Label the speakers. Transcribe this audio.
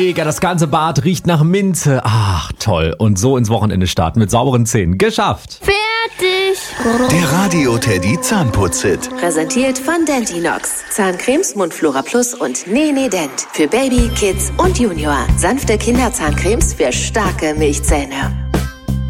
Speaker 1: mega, das ganze Bad riecht nach Minze. Ach, toll. Und so ins Wochenende starten mit sauberen Zähnen. Geschafft!
Speaker 2: Fertig!
Speaker 3: Der Radio Teddy Zahnputz-Hit.
Speaker 4: Präsentiert von Dentinox. Zahncremes, Mundflora Plus und Nene Dent. Für Baby, Kids und Junior. Sanfte Kinderzahncremes für starke Milchzähne.